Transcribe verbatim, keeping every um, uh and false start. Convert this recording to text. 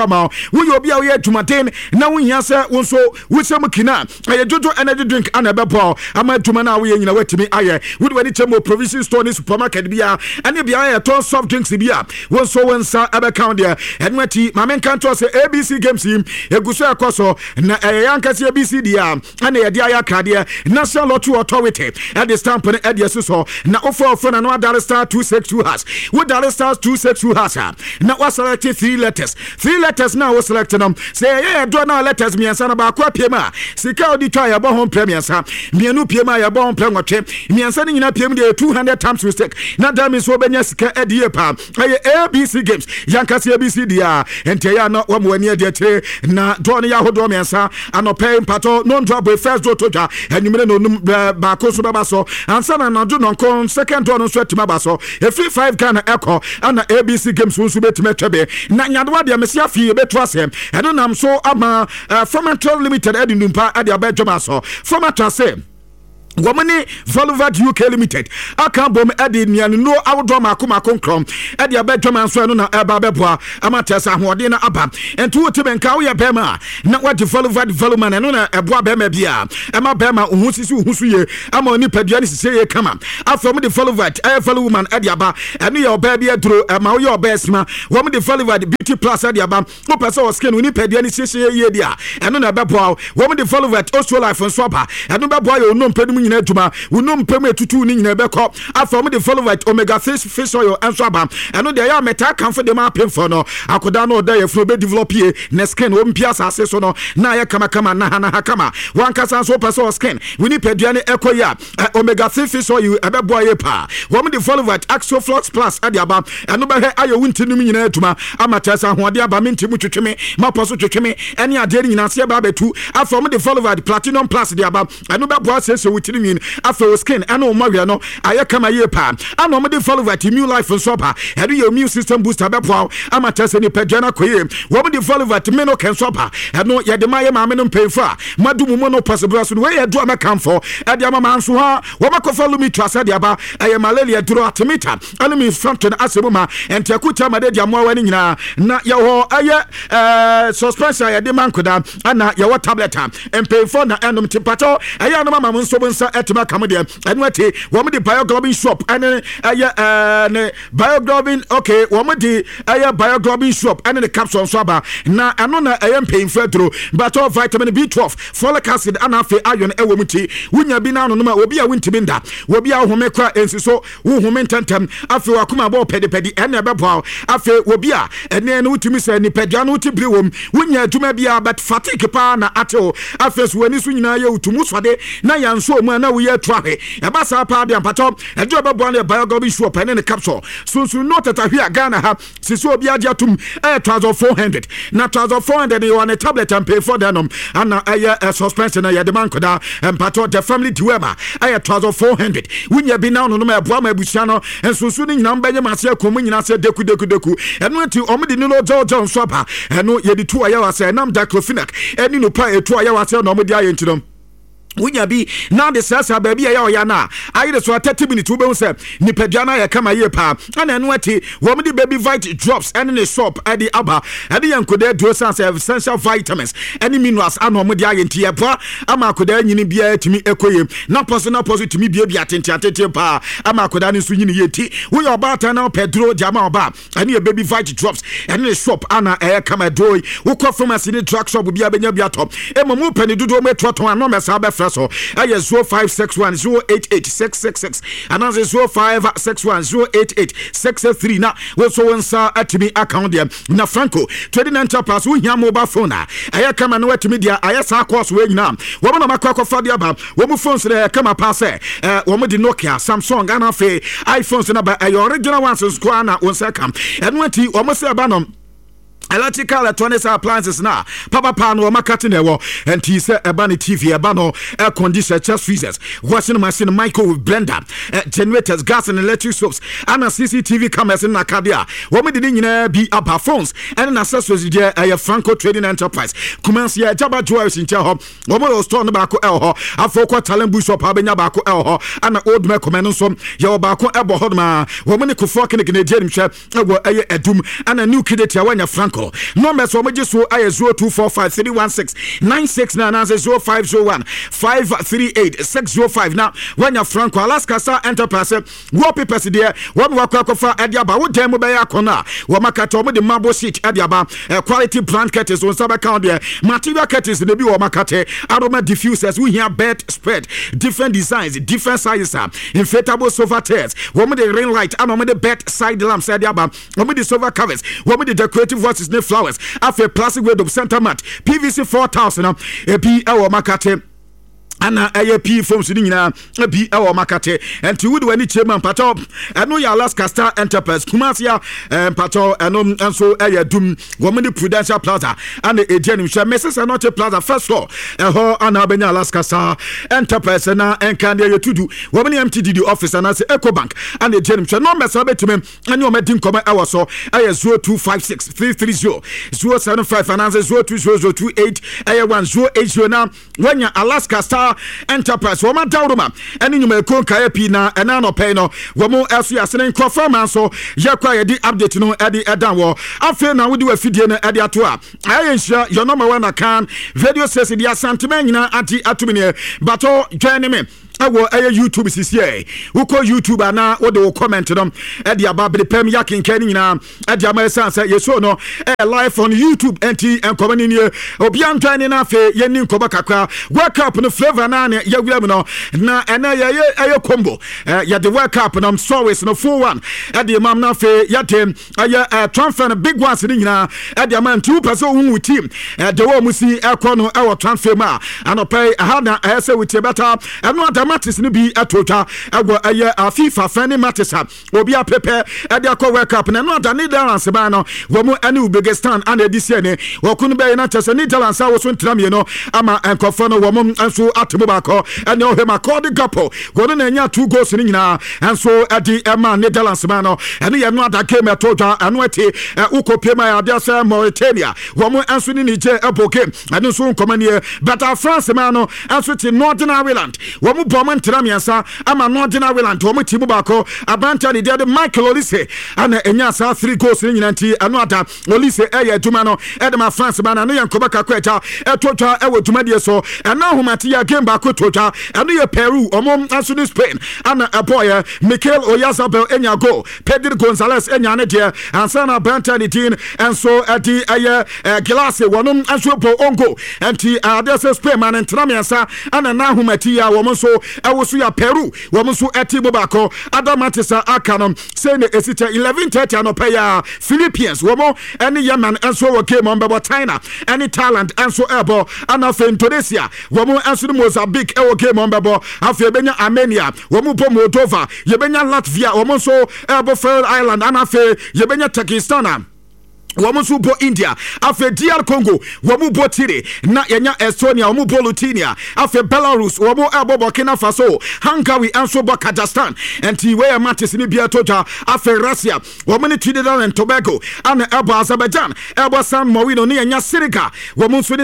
ama wo yo bia wo ye dwumaden na wo hia se wo so wo se mukina aye jojo energy drink ana bebo ama dwuma na wo ye nyina watimi aye wo de wani chemo provision store ni supermarket bia ane bia aye ton soft drinks bia wo so wonsa aba count there enwati ma men kan to say A B C games him eguso ekoso na aye yankase A B C dia ane ye dia ya krade National Lottery Authority at the stamp on at the so na offer of na no Dar star two six two has with Dar star two six two has now was selected three letters three letters now was selected them say yeah do now letters me ansa na ba kwa pema sika odi twa ya bo hon premier sa mienu pema ya bo hon prenwotwe me ansa ni nyina pem de two hundred times mistake na that means wo benya sika edie pa A B C games yankase A B C dia ente ya na wo mwani ade tire na do no ya hodo me ansa anope mpato no drop first do toja enumere no ba ko so baba so ansa na no do no kon second do no so atima ba so e free five Ghana echo ana A B C games so betima twebe na nyadwa de mesia fie beto asem eno nam so ama Formator Limited edinumpa ade abedwoma so Formator say Womani Voluvat U K Limited aka bom edi nian no awdo makoma konkrom edi abedwama so no na eba beboa amatesa hoode na aba entu wotibenka wo ye bema na wadi Voluvat Voluman no na eboa bema bia ema bema ohusisi ohusuye ama oni padua ni siseye kama afom de Voluvat eh Voluman edi aba eno ye oba bia duro ema wo ye oba esma wom de Voluvat Beauty Plus edi aba wo pese wo skin oni padua ni siseye ye dia eno na beboa wom de Voluvat Ostro Life nso aba eno beboa ye onom pedum nyina djuma unom pem etutu ni nyina beko afom de Voluvat omega six fish oil enso aba eno de ya meta kan for de ma pem for no akoda no da ye fro be develop ye na skin wo mpia asase so no na ya kama kama na na ha kama wankasa so person skin we ni pedua ne ekoya omega six fish oil ebebo ye pa wo de Voluvat Axo Flux Plus ade aba eno be he ayo wuntinum nyina djuma amatesa hoade aba mintimu twetweme maposo twetweme ene ade nyina se ba betu afom de Voluvat Platinum Plus de aba eno be bo asese wutiri after skin and no maria no aye kama ye pa and no de Voluvat Immune Life nso pa hedu your immune system booster bepo amatese ni pedana koye wo de Voluvat Meno ken so pa no ye de maye ma me no pemfa madu mu no possible so we ye do am for e de ama manso ha wo makofa lumi trasa de aba aye malaria duro atimita enemy front na asebuma ente akuta made de amwa wani nyina na ye ho aye eh suspension ye de mankoda ana ye wo tablet empemfo na enum tipato aye no mama nso bonsa etima kamode enwete wo me de bioglobin shop ene aye eh ne bioglobin okay wo me de aye bioglobin shop ene the capsule so aba na eno na aye empemfo duro but all vitamin B twelve folic acid ana fe iron ewo muti wunya bi na no ma obi a wuntimi nda obi a home kwa ensiso wo home ntantem afi wakuma bo pedepedi ene bebo afi obi a ene no wutimi se ni pedua no wutibri wom wunya adwuma bia but fatigue pa na ateo afi so wani so nyina ye utumu swade na yanso mu na wo ye trahe e ba sa pa de ampato edo bebo na bioglobin shop ene ne capsule so so no tata hia Ghana ha sisi obi ade atum e one thousand four hundred na one thousand four hundred you on a tablet and pay for them and a suspension na ye de mankoda empato the family diwema e one thousand four hundred wunya bi na no no ma boa ma busia no ensusu ni nyina mbanye mase akomu nyina se deku deku deku eno enti omde ni no jojo nso pa eno ye di tu aya wase nam diclofenac eni no pa etu aya wase no omde aye ntino wunya bi now the sasa baby ya ya na ayi so thirty minutes wo be say ni pedana ya kama ye pa ana eno ati wo me di baby vit drops and the shop adi aba adi yankoda do sense essential vitamins any minerals ana mo di aye ntie pa ama akoda nyini bia timi ekoye na poso na poso timi bia bia tente atete pa ama akoda ni so nyini yeti wo ya obata na pedro jama oba ani baby vit drops and the shop ana e kama doy wo ko pharmacy ni drug shop bia benya bia top e mo mu pani dudu me troton ano me sa be so aye zero five six one zero eight eight six six six and as zero five six one zero eight eight six three na we so wonsa atimi account there na Franco trading enterprise wo hia mobile phone aye kama no atimi dia aye sa course we nyina wo na makwa kofa dia ba wo mu phones there kama pass eh wo mu di Nokia Samsung and afi iPhones na ba aye original ones square na wonsa kam enwati wo mu se ba no electrical electronics appliances na papa pa no makati na ewo enti se eba ne T V eba no air conditioner chest freezers washing machine microwave blender uh, generators gas and electric stoves and C C T V cameras in Akadia wo me de nyina bi aba phones and accessories there uh, Franco Trading Enterprise Kumansi ya jaba jewelry in ho wo mo store no ba ko el ho afoko talent bush shop abenya ba ko el ho ana old me komeno so ya ba ko ebo ho ma wo me ne ko fo kene kene je nimhwe ewo eye adum ana new kidete ya wanya Franco Monaco. Numbers for me so I zero two four five three one six nine six nine and zero five zero one five three eight six zero five. Now when you're Franco Alaska Star Enterprise, what people there, one work for Adiaba, what demo by a corner, what Makatomo the Mabo seat Adiaba, quality brand curtains on some account there, material curtains in the Bio Makate, aroma diffusers, we hear bed spread, different designs, different sizes, inflatable sofa chairs, one with the ring light, and one with the bed side lamps Adiaba, one with the sofa covers, one with the decorative voices, new flowers, after plastic window center mat, P V C four thousand, a P L Makate. Ana A P from Sudina, a P L Makate, and to wood when it's chairman Pato, and no Alaska Star Enterprise, Kumasia, and Pato, and and so a doom, woman the Prudential Plaza, and the Agenum Messes are not a plaza first floor, and her Anabena Alaska Star Enterprise, and and Candia to do, woman empty the office, and I say Eco Bank, and the Genum no mess to me, and your meeting come hour so I zero two five six three three zero zero seven five and answer zero two zero zero two eight I one zero eight zero now when you're Alaska Star Enterprise woman Tauruma and in your conca pina and ano peno womo as you are saying confirm so yakwa di update no edi edanwo afi na we do afidie na edi atoa I ensure your number one account video says the sentiment na anti atumine but oh join me awo aye YouTube sisi e uko YouTube ana wo de comment no e de ababele pem yakin kan nyina e de ama sansa yeso no e live on YouTube anti enkomani ni obi antwan na afi ye ni nkoba kakra work up no flavor na ne ya wura no na ena ye aye combo ya de work up no stories no full one e de mam na afi ya dem aye transfer no big ones ni nyina e de man two person hu team e de wo musi e ko no e wo transfer ma anopai ha na e se with better e no matis ni bi atotwa agwo aye FIFA fan matis ha obi apepe e de akọ world cup na no da Netherlands ba no wo mu ani Uzbekistan ana edisi ne wo kunu be na chese Netherlands a wo so ntram ye no ama enkofo no wo mu anso atemo ba ko ene o hema ko de gapo go no na nya two goals ni nyina anso adi ema Netherlands ba no ene ye no ada game atotwa eno ati ukopie ma ya de asa Mauritania wo mu anso ni Niger epoke ene so nkomanie but France ma no anso ti Northern Ireland wo mu Boman Tramiasa, ama Northern Ireland, Womo Tibu Bako, Abanta, the other Michael Olise, and Enyasa, three goals in Yanti, another Olise, Aya Jumano, Edema France, Man, and Yan Kobaka Queta, Etota, Ewo Jumadia so, and now Humatia came back to Tota, and near Peru, Omom, Anthony Spain, Anna Aboya, Michael Oyazabel, Enyago, Pedro Gonzalez, Enyanetia, and Sana Banta, the team, and so at the Aya Gilasi, Wanum, and Shupo Ongo, and T. Adesa Spain, Man, and Tramiasa, and now Humatia, Woman so. I was ya Peru, Wamusu Etibo Bako, Adamatisa Akanum, saying it's eleven thirty and Opaya, Philippines, Womo, any Yemen, and so came on Baba China, any talent, and so Ebo, and of Indonesia, Womo, and so Mozambique, Ewo came on Babo, Afebenya Armenia, Womupo Moldova, Yebenya Latvia, Womoso, Ebo Fair Island, and Afe, Yebenya Takistana. Wamusubo India, afe D R Congo, wamubo Tire, na yenya Estonia, wamubo Lutinia, afe Belarus, wamu abo Burkina Faso, Hungary, and so Kazakhstan, and Tiwaya Matis in Biatoja, afe Russia, wamani Trinidad and Tobago, and abo Azerbaijan, abo San Marino, near Sirica, wamusu